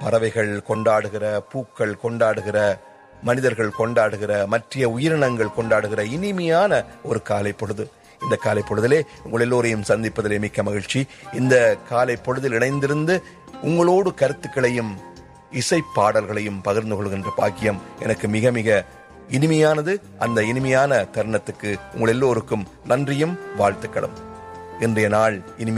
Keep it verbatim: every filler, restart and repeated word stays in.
பறவைகள் கொண்டாடுகிற, பூக்கள் கொண்டாடுகிற, மனிதர்கள் கொண்டாடுகிற, மற்ற உயிரினங்கள் கொண்டாடுகிற இனிமையான ஒரு காலை பொழுது. இந்த காலை பொழுதிலே உங்கள் எல்லோரையும் சந்திப்பதிலே மிக்க மகிழ்ச்சி. இந்த காலை பொழுதில் இணைந்திருந்து உங்களோடு கருத்துக்களையும் இசை பாடல்களையும் பகிர்ந்து கொள்கின்ற பாக்கியம் எனக்கு மிக மிக இனிமையானது. அந்த இனிமையான தருணத்துக்கு உங்கள் எல்லோருக்கும் நன்றியும் வாழ்த்துக்களும். இன்றைய நாள் இனிமையான